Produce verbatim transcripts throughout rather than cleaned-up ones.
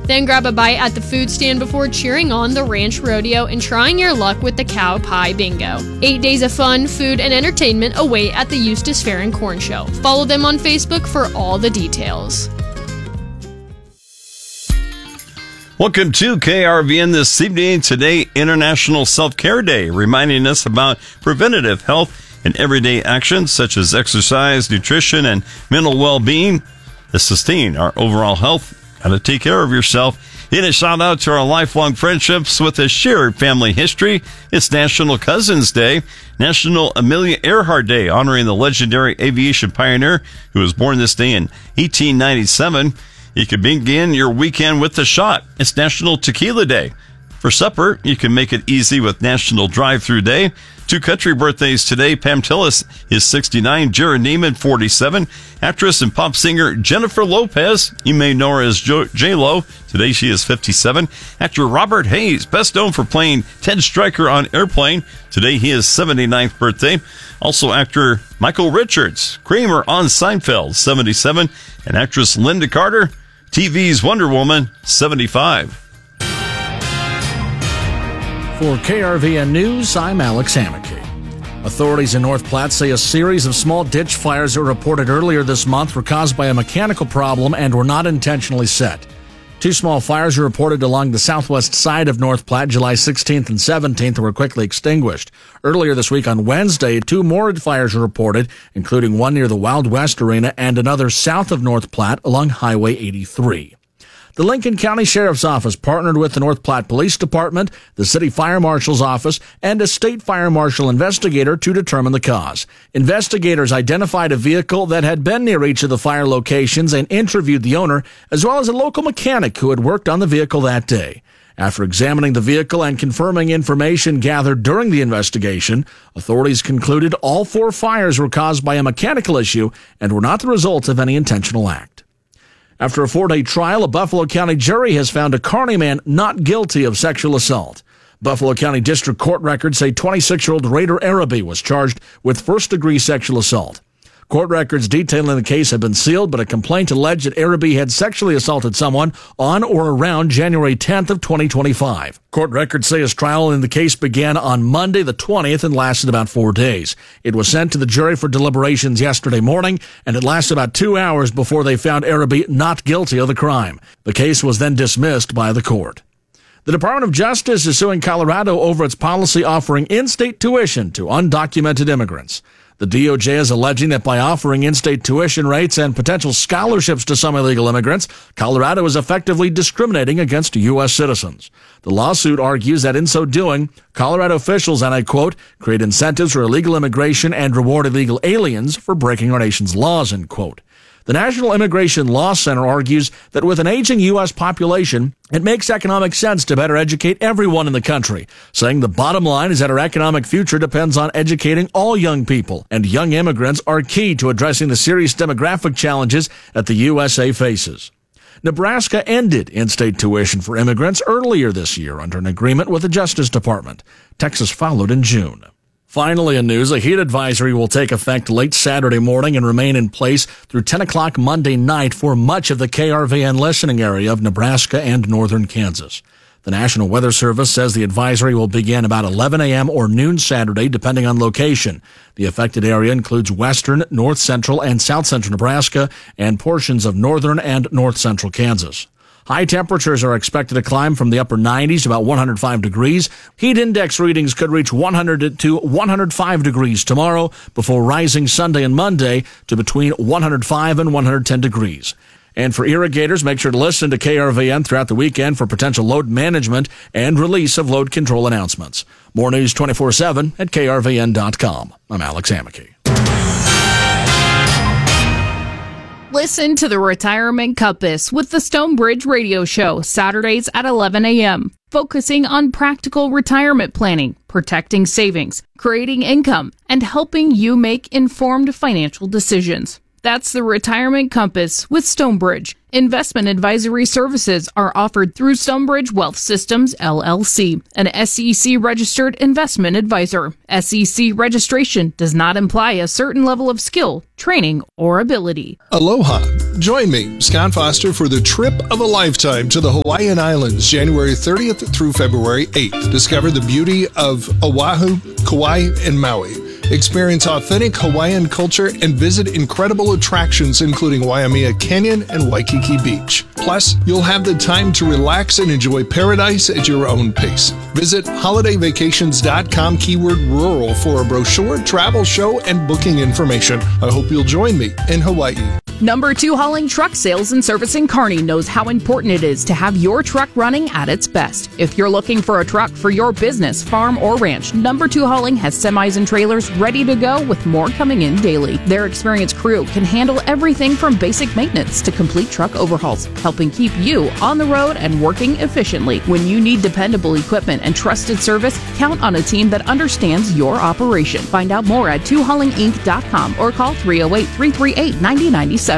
Then grab a bite at the food stand before cheering on the Ranch Rodeo and trying your luck with the Cow Pie Bingo. Eight days of fun, food, and entertainment await at the Eustis Fair and Corn Show. Follow them on Facebook for all the details. Welcome to K R V N this evening. Today, International Self-Care Day, reminding us about preventative health and everyday actions such as exercise, nutrition, and mental well-being to sustain our overall health. How to take care of yourself. In a shout out to our lifelong friendships with a shared family history. It's National Cousins Day, National Amelia Earhart Day, honoring the legendary aviation pioneer who was born this day in eighteen ninety-seven. You can begin your weekend with a shot. It's National Tequila Day. For supper, you can make it easy with National Drive-Thru Day. Two country birthdays today. Pam Tillis is sixty-nine, Jared Neiman, forty-seven. Actress and pop singer Jennifer Lopez, you may know her as J-Lo. Today she is fifty-seven. Actor Robert Hayes, best known for playing Ted Stryker on Airplane. Today he is seventy-ninth birthday. Also actor Michael Richards, Kramer on Seinfeld, seventy-seven. And actress Linda Carter, T V's Wonder Woman, seventy-five. For K R V N News, I'm Alex Hammaky. Authorities in North Platte say a series of small ditch fires that were reported earlier this month were caused by a mechanical problem and were not intentionally set. Two small fires were reported along the southwest side of North Platte July sixteenth and seventeenth and were quickly extinguished. Earlier this week on Wednesday, two more fires were reported, including one near the Wild West Arena and another south of North Platte along Highway eighty-three. The Lincoln County Sheriff's Office partnered with the North Platte Police Department, the City Fire Marshal's Office, and a state fire marshal investigator to determine the cause. Investigators identified a vehicle that had been near each of the fire locations and interviewed the owner, as well as a local mechanic who had worked on the vehicle that day. After examining the vehicle and confirming information gathered during the investigation, authorities concluded all four fires were caused by a mechanical issue and were not the result of any intentional act. After a four-day trial, a Buffalo County jury has found a Kearney man not guilty of sexual assault. Buffalo County District Court records say twenty-six-year-old Raider Araby was charged with first-degree sexual assault. Court records detailing the case have been sealed, but a complaint alleged that Araby had sexually assaulted someone on or around January tenth of twenty twenty-five. Court records say his trial in the case began on Monday the twentieth and lasted about four days. It was sent to the jury for deliberations yesterday morning, and it lasted about two hours before they found Araby not guilty of the crime. The case was then dismissed by the court. The Department of Justice is suing Colorado over its policy offering in-state tuition to undocumented immigrants. The D O J is alleging that by offering in-state tuition rates and potential scholarships to some illegal immigrants, Colorado is effectively discriminating against U S citizens. The lawsuit argues that in so doing, Colorado officials, and I quote, create incentives for illegal immigration and reward illegal aliens for breaking our nation's laws, end quote. The National Immigration Law Center argues that with an aging U S population, it makes economic sense to better educate everyone in the country, saying the bottom line is that our economic future depends on educating all young people, and young immigrants are key to addressing the serious demographic challenges that the U S A faces. Nebraska ended in-state tuition for immigrants earlier this year under an agreement with the Justice Department. Texas followed in June. Finally in news, a heat advisory will take effect late Saturday morning and remain in place through ten o'clock Monday night for much of the K R V N listening area of Nebraska and northern Kansas. The National Weather Service says the advisory will begin about eleven a.m. or noon Saturday, depending on location. The affected area includes western, north central, and south central Nebraska and portions of northern and north central Kansas. High temperatures are expected to climb from the upper nineties to about one hundred five degrees. Heat index readings could reach one hundred to one hundred five degrees tomorrow before rising Sunday and Monday to between one hundred five and one hundred ten degrees. And for irrigators, make sure to listen to K R V N throughout the weekend for potential load management and release of load control announcements. More news twenty-four seven at K R V N dot com. I'm Alex Hammaky. Listen to the Retirement Compass with the Stonebridge Radio Show, Saturdays at eleven a.m., focusing on practical retirement planning, protecting savings, creating income, and helping you make informed financial decisions. That's the Retirement Compass with Stonebridge. Investment advisory services are offered through Stonebridge Wealth Systems, L L C, an S E C-registered investment advisor. S E C registration does not imply a certain level of skill, training, or ability. Aloha. Join me, Scott Foster, for the trip of a lifetime to the Hawaiian Islands, January thirtieth through February eighth. Discover the beauty of Oahu, Kauai, and Maui. Experience authentic Hawaiian culture and visit incredible attractions including Waimea Canyon and Waikiki Beach. Plus, you'll have the time to relax and enjoy paradise at your own pace. Visit holiday vacations dot com keyword rural for a brochure, travel show, and booking information. I hope you'll join me in Hawaii. Number two Hauling Truck Sales and Service in Kearney knows how important it is to have your truck running at its best. If you're looking for a truck for your business, farm, or ranch, Number two Hauling has semis and trailers ready to go with more coming in daily. Their experienced crew can handle everything from basic maintenance to complete truck overhauls, helping keep you on the road and working efficiently. When you need dependable equipment and trusted service, count on a team that understands your operation. Find out more at two hauling inc dot com or call three oh eight, three three eight, nine oh nine seven.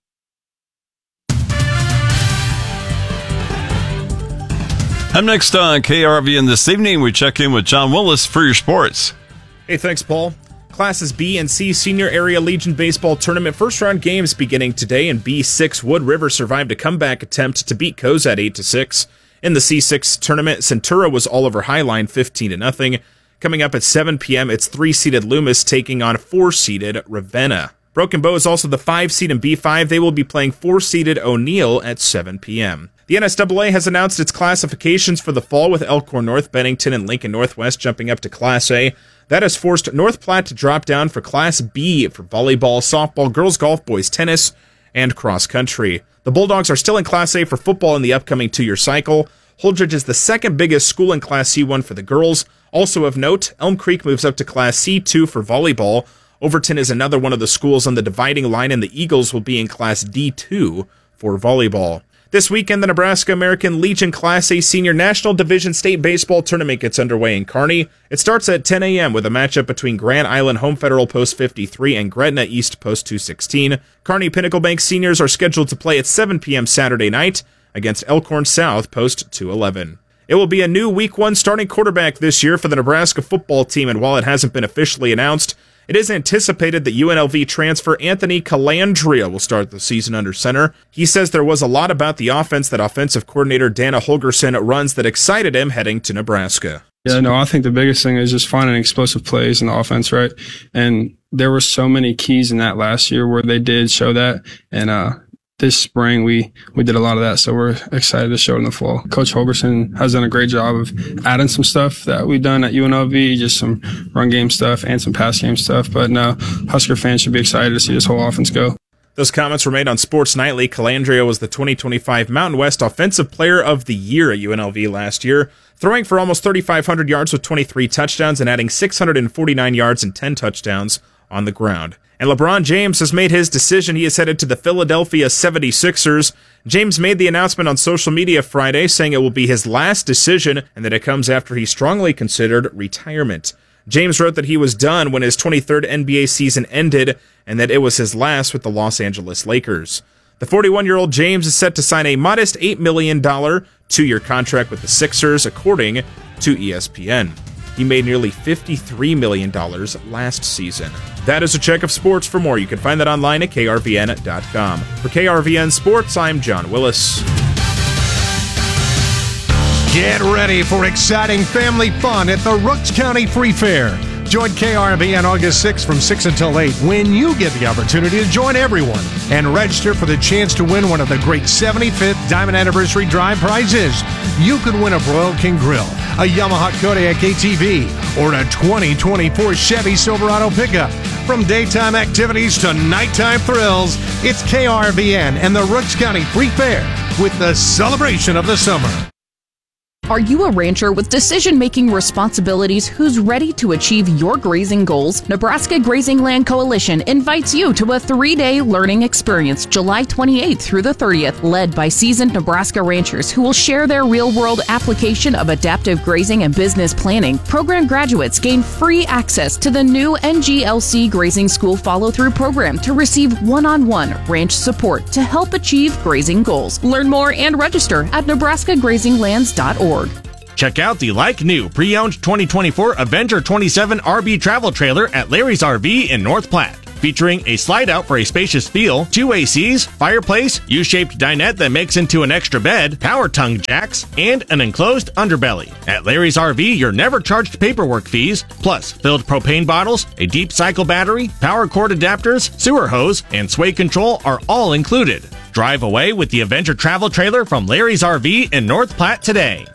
Up next on K R V N this evening, we check in with John Willis for your sports. Hey, thanks, Paul. Classes B and C Senior Area Legion Baseball Tournament first-round games beginning today. In B six, Wood River survived a comeback attempt to beat Cozad eight to six. In the C six tournament, Centura was Oliver Highline fifteen to nothing. Coming up at seven p.m., it's three-seeded Loomis taking on four-seeded Ravenna. Broken Bow is also the five-seed in B five. They will be playing four-seeded O'Neill at seven p.m. The N S double A has announced its classifications for the fall, with Elkhorn North, Bennington, and Lincoln Northwest jumping up to Class A. That has forced North Platte to drop down for Class B for volleyball, softball, girls golf, boys tennis, and cross country. The Bulldogs are still in Class A for football in the upcoming two-year cycle. Holdridge is the second biggest school in Class C one for the girls. Also of note, Elm Creek moves up to Class C two for volleyball. Overton is another one of the schools on the dividing line, and the Eagles will be in Class D two for volleyball. This weekend, the Nebraska American Legion Class A Senior National Division State Baseball Tournament gets underway in Kearney. It starts at ten a.m. with a matchup between Grand Island Home Federal Post fifty-three and Gretna East Post two sixteen. Kearney Pinnacle Bank seniors are scheduled to play at seven p.m. Saturday night against Elkhorn South Post two eleven. It will be a new Week one starting quarterback this year for the Nebraska football team, and while it hasn't been officially announced, it is anticipated that U N L V transfer Anthony Calandria will start the season under center. He says there was a lot about the offense that offensive coordinator Dana Holgerson runs that excited him heading to Nebraska. Yeah, no, I think the biggest thing is just finding explosive plays in the offense, right? And there were so many keys in that last year where they did show that. And uh this spring, we, we did a lot of that, so we're excited to show it in the fall. Coach Holgerson has done a great job of adding some stuff that we've done at U N L V, just some run game stuff and some pass game stuff. But no, Husker fans should be excited to see this whole offense go. Those comments were made on Sports Nightly. Calandria was the twenty twenty-five Mountain West Offensive Player of the Year at U N L V last year, throwing for almost thirty-five hundred yards with twenty-three touchdowns and adding six hundred forty-nine yards and ten touchdowns on the ground. And LeBron James has made his decision. He is headed to the Philadelphia seventy-sixers. James made the announcement on social media Friday, saying it will be his last decision and that it comes after he strongly considered retirement. James wrote that he was done when his twenty-third N B A season ended and that it was his last with the Los Angeles Lakers. The forty-one-year-old James is set to sign a modest eight million dollars two-year contract with the Sixers, according to E S P N. He made nearly fifty-three million dollars last season. That is a check of sports. For more, you can find that online at K R V N dot com. For K R V N Sports, I'm John Willis. Get ready for exciting family fun at the Rooks County Free Fair. Join K R V N August sixth from six until eight when you get the opportunity to join everyone and register for the chance to win one of the great seventy-fifth Diamond Anniversary Drive prizes. You could win a Broil King Grill, a Yamaha Kodiak A T V, or a twenty twenty-four Chevy Silverado pickup. From daytime activities to nighttime thrills, it's K R V N and the Rooks County Free Fair with the celebration of the summer. Are you a rancher with decision-making responsibilities who's ready to achieve your grazing goals? Nebraska Grazing Land Coalition invites you to a three-day learning experience July twenty-eighth through the thirtieth, led by seasoned Nebraska ranchers who will share their real-world application of adaptive grazing and business planning. Program graduates gain free access to the new N G L C Grazing School Follow-Through Program to receive one-on-one ranch support to help achieve grazing goals. Learn more and register at nebraska grazing lands dot org. Check out the like-new pre-owned twenty twenty-four Avenger twenty-seven R V travel trailer at Larry's R V in North Platte. Featuring a slide-out for a spacious feel, two A Cs, fireplace, U-shaped dinette that makes into an extra bed, power tongue jacks, and an enclosed underbelly. At Larry's R V, you're never charged paperwork fees, plus filled propane bottles, a deep cycle battery, power cord adapters, sewer hose, and sway control are all included. Drive away with the Avenger travel trailer from Larry's R V in North Platte today.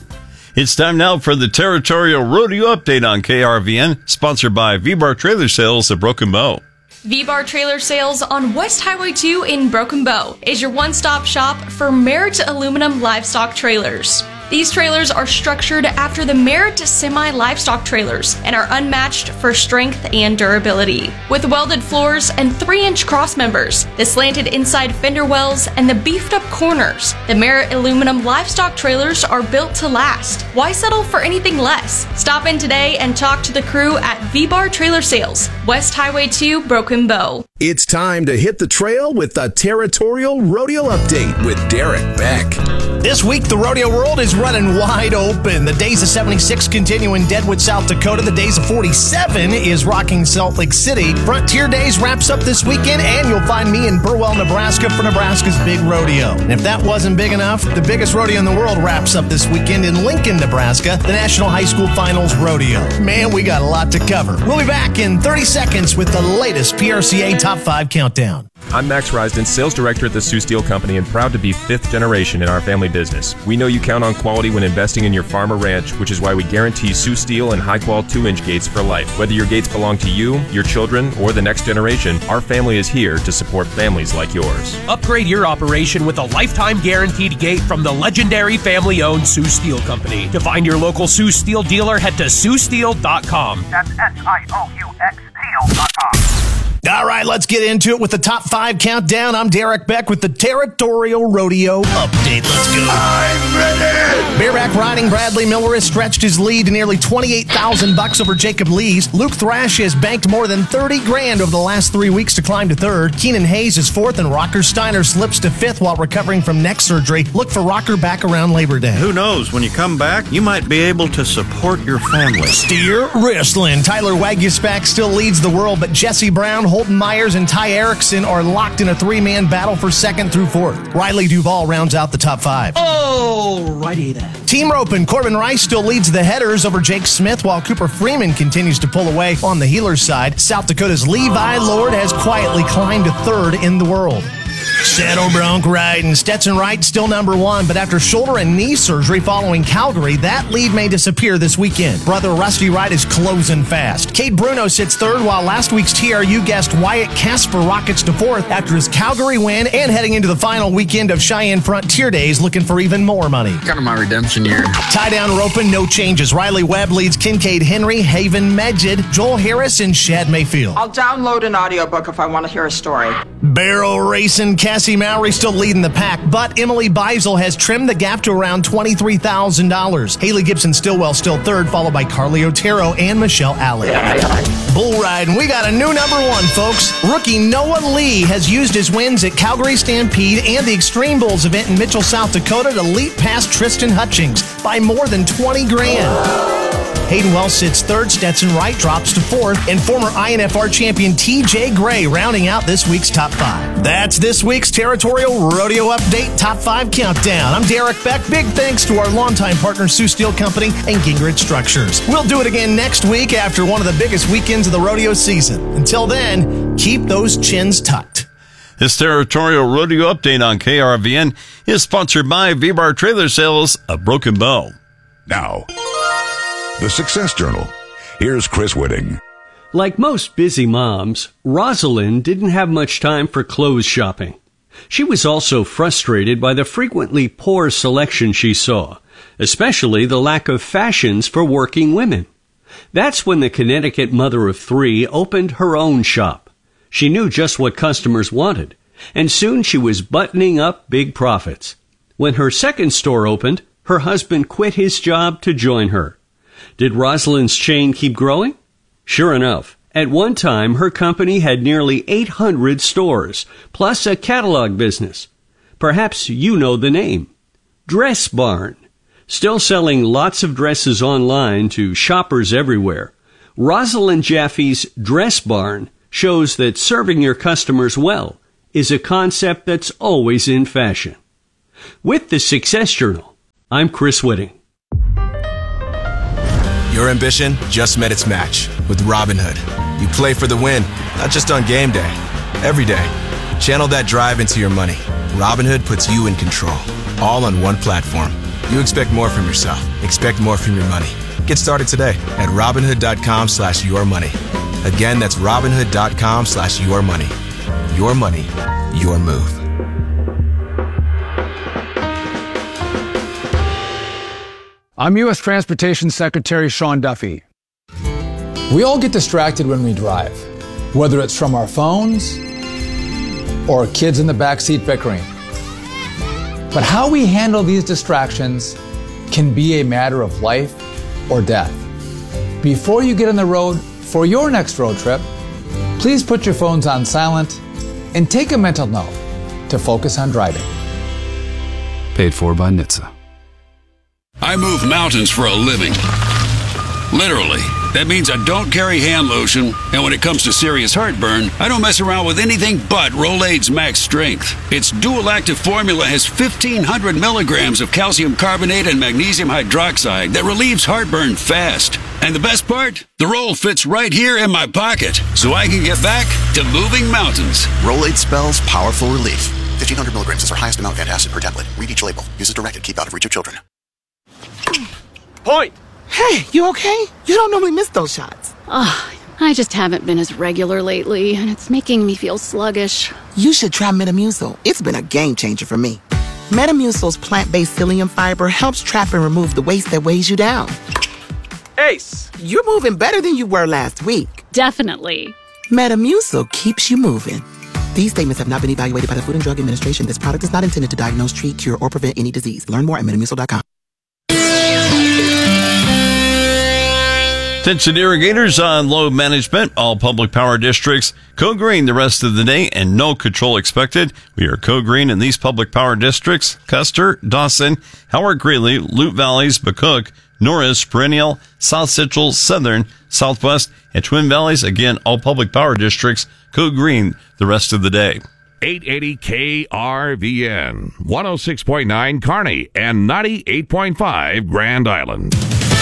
It's time now for the Territorial Rodeo Update on K R V N, sponsored by V-Bar Trailer Sales of Broken Bow. V-Bar Trailer Sales on West Highway two in Broken Bow is your one-stop shop for Merritt aluminum livestock trailers. These trailers are structured after the Merritt semi-livestock trailers and are unmatched for strength and durability. With welded floors and three inch cross members, the slanted inside fender wells, and the beefed-up corners, the Merritt aluminum livestock trailers are built to last. Why settle for anything less? Stop in today and talk to the crew at V-Bar Trailer Sales, West Highway two, Broken Bow. It's time to hit the trail with the Territorial Rodeo Update with Derek Beck. This week, the rodeo world is running wide open. The Days of seventy-six continue in Deadwood, South Dakota. The Days of forty-seven is rocking Salt Lake City. Frontier Days wraps up this weekend, and you'll find me in Burwell, Nebraska for Nebraska's Big Rodeo. And if that wasn't big enough, the biggest rodeo in the world wraps up this weekend in Lincoln, Nebraska, the National High School Finals Rodeo. Man, we got a lot to cover. We'll be back in thirty seconds with the latest P R C A Top five Countdown. I'm Max Risden, Sales Director at the Sioux Steel Company, and proud to be fifth generation in our family business. We know you count on quality when investing in your farm or ranch, which is why we guarantee Sioux Steel and high-quality two inch gates for life. Whether your gates belong to you, your children, or the next generation, our family is here to support families like yours. Upgrade your operation with a lifetime guaranteed gate from the legendary family-owned Sioux Steel Company. To find your local Sioux Steel dealer, head to sioux steel dot com. That's S I O U X steel dot com. All right, let's get into it with the top five countdown. I'm Derek Beck with the Territorial Rodeo Update. Let's go. I'm ready. Bareback riding Bradley Miller has stretched his lead to nearly twenty-eight thousand bucks over Jacob Lee's. Luke Thrash has banked more than thirty grand over the last three weeks to climb to third. Keenan Hayes is fourth, and Rocker Steiner slips to fifth while recovering from neck surgery. Look for Rocker back around Labor Day. Who knows? When you come back, you might be able to support your family. Steer Wrestling. Tyler Wagyuspak still leads the world, but Jesse Brown, Holton Myers, and Ty Erickson are locked in a three-man battle for second through fourth. Riley Duvall rounds out the top five. Oh, righty then. Team roping. Corbin Rice still leads the headers over Jake Smith, while Cooper Freeman continues to pull away on the heelers' side. South Dakota's Levi Lord has quietly climbed to third in the world. Saddle bronc riding. Stetson Wright still number one, but after shoulder and knee surgery following Calgary, that lead may disappear this weekend. Brother Rusty Wright is closing fast. Cade Bruno sits third, while last week's T R U guest Wyatt Casper rockets to fourth after his Calgary win and heading into the final weekend of Cheyenne Frontier Days looking for even more money. Kind of my redemption year. Tie down roping, no changes. Riley Webb leads Kincaid Henry, Haven Medjid, Joel Harris, and Shad Mayfield. I'll download an audiobook if I want to hear a story. Barrel racing. Cassie Mowry still leading the pack, but Emily Beisel has trimmed the gap to around twenty-three thousand dollars. Haley Gibson Stillwell still third, followed by Carly Otero and Michelle Alley. Bull riding. We got a new number one, folks. Rookie Noah Lee has used his wins at Calgary Stampede and the Extreme Bulls event in Mitchell, South Dakota to leap past Tristan Hutchings by more than twenty grand. Hayden Wells sits third, Stetson Wright drops to fourth, and former I N F R champion T J Gray rounding out this week's top five. That's this week's Territorial Rodeo Update Top five Countdown. I'm Derek Beck. Big thanks to our longtime partner, Sioux Steel Company and Gingrich Structures. We'll do it again next week after one of the biggest weekends of the rodeo season. Until then, keep those chins tucked. This Territorial Rodeo Update on K R V N is sponsored by V-Bar Trailer Sales of Broken Bow. Now, the Success Journal. Here's Chris Whitting. Like most busy moms, Rosalind didn't have much time for clothes shopping. She was also frustrated by the frequently poor selection she saw, especially the lack of fashions for working women. That's when the Connecticut mother of three opened her own shop. She knew just what customers wanted, and soon she was buttoning up big profits. When her second store opened, her husband quit his job to join her. Did Rosalind's chain keep growing? Sure enough, at one time her company had nearly eight hundred stores, plus a catalog business. Perhaps you know the name. Dress Barn. Still selling lots of dresses online to shoppers everywhere, Rosalind Jaffe's Dress Barn shows that serving your customers well is a concept that's always in fashion. With the Success Journal, I'm Chris Whitting. Your ambition just met its match with Robinhood. You play for the win, not just on game day, every day. Channel that drive into your money. Robinhood puts you in control, all on one platform. You expect more from yourself. Expect more from your money. Get started today at Robinhood.com slash your money. Again, that's Robinhood.com slash your money. Your money, your move. I'm U S Transportation Secretary Sean Duffy. We all get distracted when we drive, whether it's from our phones or kids in the backseat bickering. But how we handle these distractions can be a matter of life or death. Before you get on the road for your next road trip, please put your phones on silent and take a mental note to focus on driving. Paid for by N H T S A. I move mountains for a living. Literally. That means I don't carry hand lotion, and when it comes to serious heartburn, I don't mess around with anything but Rolaids Max Strength. Its dual-active formula has fifteen hundred milligrams of calcium carbonate and magnesium hydroxide that relieves heartburn fast. And the best part? The roll fits right here in my pocket, so I can get back to moving mountains. Rolaids spells powerful relief. fifteen hundred milligrams is our highest amount of antacid per tablet. Read each label. Use as directed. Keep out of reach of children. Point! Hey, you okay? You don't normally miss those shots. Ugh, I just haven't been as regular lately, and it's making me feel sluggish. You should try Metamucil. It's been a game changer for me. Metamucil's plant-based psyllium fiber helps trap and remove the waste that weighs you down. Ace, you're moving better than you were last week. Definitely. Metamucil keeps you moving. These statements have not been evaluated by the Food and Drug Administration. This product is not intended to diagnose, treat, cure, or prevent any disease. Learn more at metamucil dot com. Attention irrigators on load management. All public power districts code green the rest of the day and no control expected. We are code green in these public power districts: Custer, Dawson, Howard Greeley, Lute Valleys, McCook, Norris, Perennial, South Central, Southern, Southwest, and Twin Valleys. Again, all public power districts code green the rest of the day. eight eighty K R V N, one oh six point nine Kearney, and ninety-eight point five Grand Island.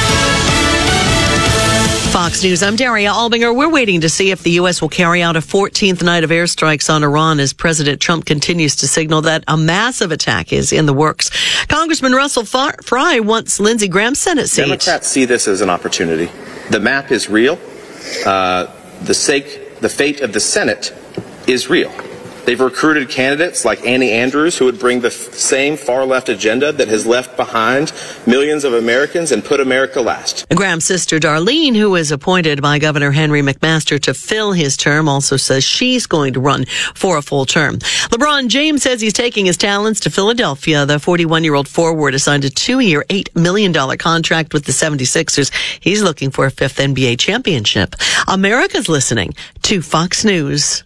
Fox News, I'm Daria Albinger. We're waiting to see if the U S will carry out a fourteenth night of airstrikes on Iran as President Trump continues to signal that a massive attack is in the works. Congressman Russell Fry wants Lindsey Graham's Senate seat. Democrats see this as an opportunity. The map is real. Uh, the sake, the fate of the Senate is real. They've recruited candidates like Annie Andrews, who would bring the f- same far-left agenda that has left behind millions of Americans and put America last. Graham's sister Darlene, who was appointed by Governor Henry McMaster to fill his term, also says she's going to run for a full term. LeBron James says he's taking his talents to Philadelphia. The forty-one-year-old forward assigned a two-year, eight million dollars contract with the seventy-sixers. He's looking for a fifth N B A championship. America's listening to Fox News.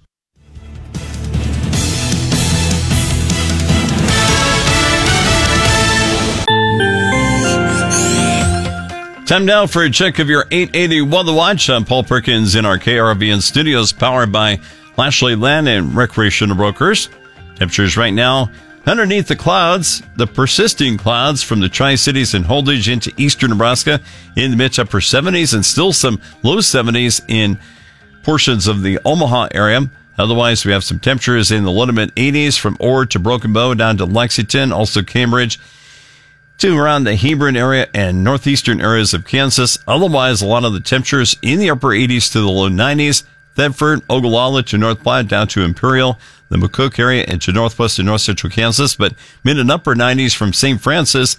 Time now for a check of your eight eighty Weather Watch. I'm Paul Perkins in our K R V N studios, powered by Lashley Land and Recreational Brokers. Temperatures right now underneath the clouds, the persisting clouds from the Tri-Cities and Holdridge into eastern Nebraska in the mid to upper seventies, and still some low seventies in portions of the Omaha area. Otherwise, we have some temperatures in the low to mid eighties from Ord to Broken Bow down to Lexington, also Cambridge, to around the Hebron area and northeastern areas of Kansas. Otherwise, a lot of the temperatures in the upper eighties to the low nineties. Thedford, Ogallala to North Platte down to Imperial, the McCook area, and to northwest and north central Kansas. But mid and upper nineties from Saint Francis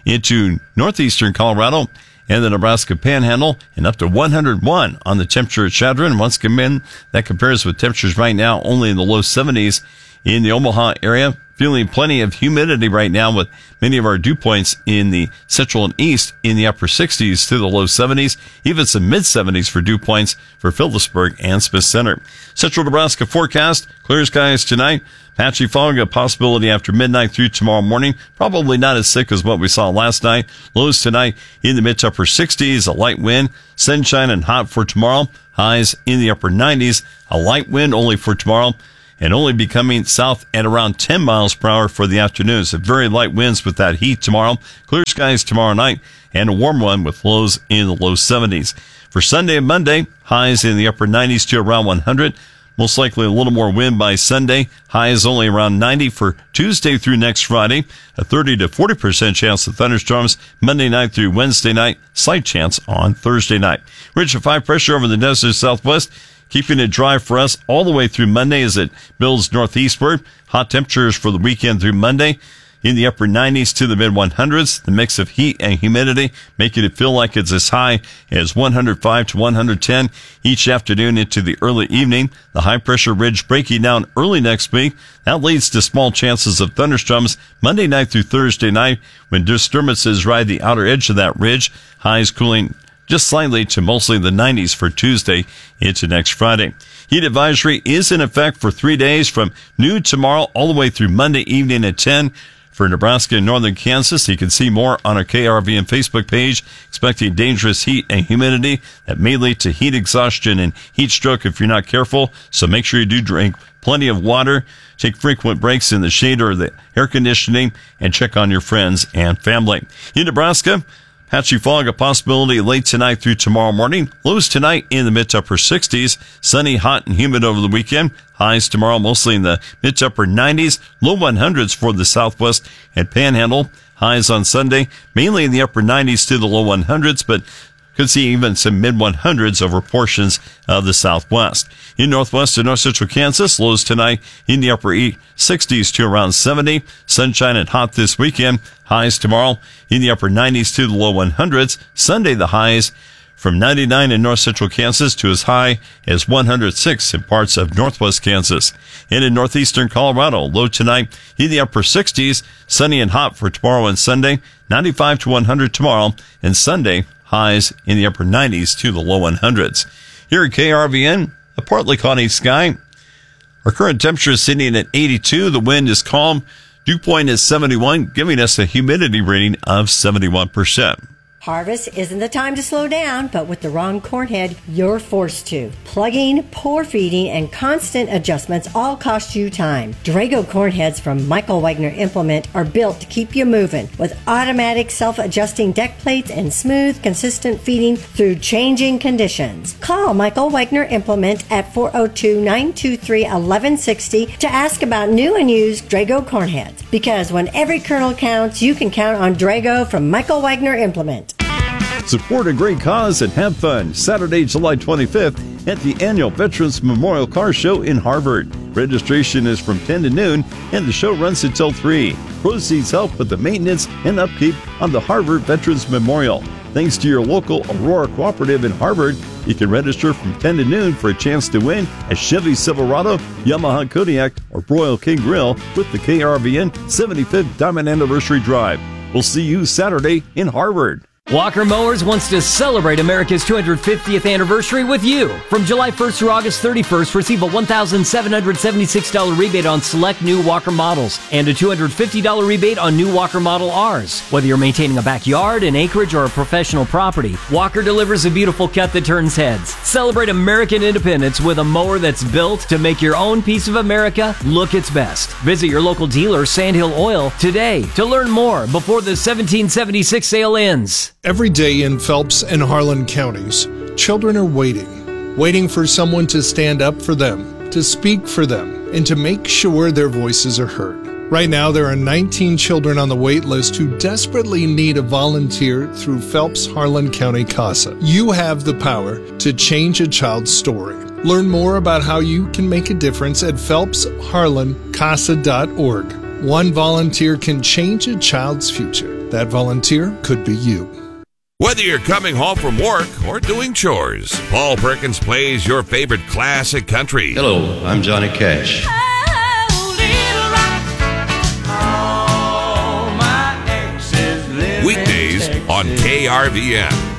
into northeastern Colorado and the Nebraska Panhandle, and up to one hundred one on the temperature at Chadron. Once again, that compares with temperatures right now only in the low seventies in the Omaha area. Feeling plenty of humidity right now with many of our dew points in the central and east in the upper sixties to the low seventies, even some mid seventies for dew points for Phillipsburg and Smith Center. Central Nebraska forecast, clear skies tonight. Patchy fog, a possibility after midnight through tomorrow morning. Probably not as thick as what we saw last night. Lows tonight in the mid to upper sixties, a light wind, sunshine and hot for tomorrow. Highs in the upper nineties, a light wind only for tomorrow, and only becoming south at around ten miles per hour for the afternoon. So very light winds with that heat tomorrow. Clear skies tomorrow night, and a warm one with lows in the low seventies. For Sunday and Monday, highs in the upper nineties to around one hundred. Most likely a little more wind by Sunday. Highs only around ninety for Tuesday through next Friday. A thirty to forty percent chance of thunderstorms Monday night through Wednesday night. Slight chance on Thursday night. Ridge of high pressure over the desert southwest, keeping it dry for us all the way through Monday as it builds northeastward. Hot temperatures for the weekend through Monday in the upper nineties to the mid one hundreds. The mix of heat and humidity making it feel like it's as high as one hundred five to one hundred ten each afternoon into the early evening. The high pressure ridge breaking down early next week. That leads to small chances of thunderstorms Monday night through Thursday night when disturbances ride the outer edge of that ridge. Highs cooling just slightly to mostly the nineties for Tuesday into next Friday. Heat advisory is in effect for three days from noon tomorrow all the way through Monday evening at ten. For Nebraska and northern Kansas, you can see more on our K R V N Facebook page. Expecting dangerous heat and humidity that may lead to heat exhaustion and heat stroke if you're not careful. So make sure you do drink plenty of water, take frequent breaks in the shade or the air conditioning, and check on your friends and family. In Nebraska, patchy fog, a possibility late tonight through tomorrow morning. Lows tonight in the mid to upper sixties. Sunny, hot, and humid over the weekend. Highs tomorrow mostly in the mid to upper nineties. Low one hundreds for the southwest and panhandle. Highs on Sunday mainly in the upper nineties to the low one hundreds, but could see even some mid one hundreds over portions of the southwest. In northwest and north central Kansas, lows tonight in the upper sixties to around seventy. Sunshine and hot this weekend. Highs tomorrow in the upper nineties to the low one hundreds. Sunday, the highs from ninety-nine in north central Kansas to as high as one hundred six in parts of northwest Kansas. And in northeastern Colorado, low tonight in the upper sixties. Sunny and hot for tomorrow and Sunday. ninety-five to one hundred tomorrow, and Sunday, highs in the upper nineties to the low one hundreds. Here at K R V N, a partly cloudy sky. Our current temperature is sitting at eighty-two. The wind is calm. Dew point is seventy-one, giving us a humidity rating of seventy-one percent. Harvest isn't the time to slow down, but with the wrong corn head, you're forced to. Plugging, poor feeding, and constant adjustments all cost you time. Drago corn heads from Michael Wagner Implement are built to keep you moving with automatic self-adjusting deck plates and smooth, consistent feeding through changing conditions. Call Michael Wagner Implement at four oh two, nine two three, one one six oh to ask about new and used Drago corn heads. Because when every kernel counts, you can count on Drago from Michael Wagner Implement. Support a great cause and have fun Saturday, July twenty-fifth at the annual Veterans Memorial Car Show in Harvard. Registration is from ten to noon and the show runs until three. Proceeds help with the maintenance and upkeep on the Harvard Veterans Memorial. Thanks to your local Aurora Cooperative in Harvard, you can register from ten to noon for a chance to win a Chevy Silverado, Yamaha Kodiak, or Broil King Grill with the K R V N seventy-fifth Diamond Anniversary Drive. We'll see you Saturday in Harvard. Walker Mowers wants to celebrate America's two hundred fiftieth anniversary with you. From July first through August thirty-first, receive a one thousand seven hundred seventy-six dollars rebate on select new Walker models and a two hundred fifty dollars rebate on new Walker Model Rs. Whether you're maintaining a backyard, an acreage, or a professional property, Walker delivers a beautiful cut that turns heads. Celebrate American independence with a mower that's built to make your own piece of America look its best. Visit your local dealer, Sandhill Oil, today to learn more before the seventeen seventy-six sale ends. Every day in Phelps and Harlan counties, children are waiting, waiting for someone to stand up for them, to speak for them, and to make sure their voices are heard. Right now, there are nineteen children on the wait list who desperately need a volunteer through Phelps Harlan County CASA. You have the power to change a child's story. Learn more about how you can make a difference at phelps harlan casa dot org. One volunteer can change a child's future. That volunteer could be you. Whether you're coming home from work or doing chores, Paul Perkins plays your favorite classic country. Hello, I'm Johnny Cash. Weekdays on K R V N.